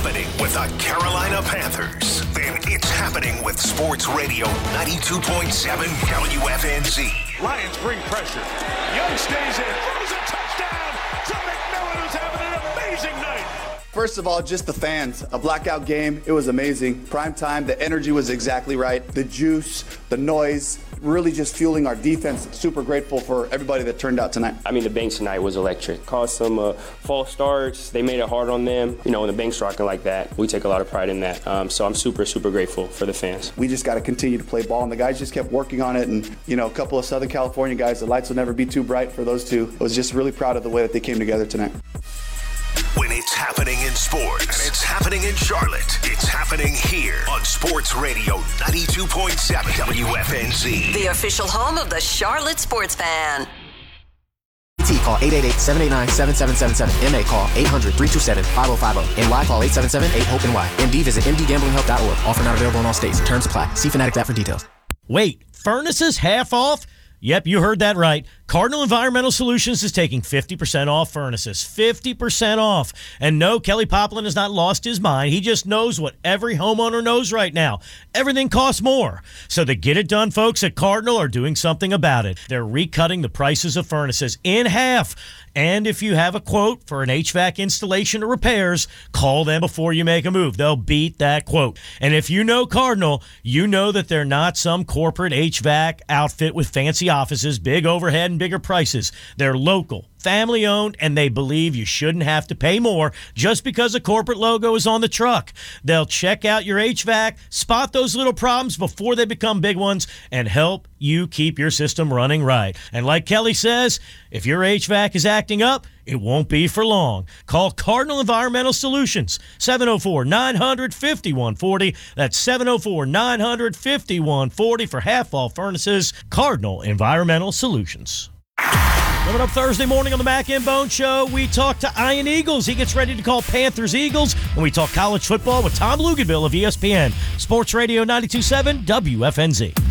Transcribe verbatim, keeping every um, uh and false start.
happening with the Carolina Panthers, then it's happening with Sports Radio ninety-two point seven W F N Z. Lions bring pressure. Young stays in. Throws a touchdown to McMillan, who's having an amazing night. First of all, just the fans. A blackout game. It was amazing. Prime time. The energy was exactly right. The juice, the noise, really just fueling our defense. Super grateful for everybody that turned out tonight. I mean, the Banks tonight was electric. Caused some uh, false starts. They made it hard on them. You know, when the Banks rocking like that, we take a lot of pride in that. Um, so I'm super, super grateful for the fans. We just got to continue to play ball, and the guys just kept working on it. And, you know, a couple of Southern California guys, the lights will never be too bright for those two. I was just really proud of the way that they came together tonight. When it's happening in sports, it's happening in Charlotte. It's happening here on Sports Radio ninety-two point seven W F N Z. The official home of the Charlotte Sports Fan. Call eight eight eight, seven eight nine, seven seven seven seven. M A call eight hundred, three two seven, five oh five oh. N Y call eight seven seven, eight hope N Y. M D visit m d gambling help dot org. Offer not available in all states. Terms apply. See Fanatics app for details. Wait, furnaces half off? Yep, you heard that right. Cardinal Environmental Solutions is taking fifty percent off furnaces. fifty percent off. And no, Kelly Poplin has not lost his mind. He just knows what every homeowner knows right now. Everything costs more. So the Get It Done folks at Cardinal are doing something about it. They're recutting the prices of furnaces in half. And if you have a quote for an H V A C installation or repairs, call them before you make a move. They'll beat that quote. And if you know Cardinal, you know that they're not some corporate H V A C outfit with fancy offices, big overhead, and bigger prices. They're local, family-owned, and they believe you shouldn't have to pay more just because a corporate logo is on the truck. They'll check out your H V A C, spot those little problems before they become big ones, and help you keep your system running right. And like Kelly says, if your H V A C is acting up, it won't be for long. Call Cardinal Environmental Solutions, seven oh four, nine hundred, fifty-one forty. That's seven oh four, nine hundred, fifty-one forty for half-off furnaces. Cardinal Environmental Solutions. Coming up Thursday morning on the Mac and Bone Show, we talk to Ian Eagles. He gets ready to call Panthers Eagles, and we talk college football with Tom Luganville of E S P N. Sports Radio ninety-two point seven W F N Z.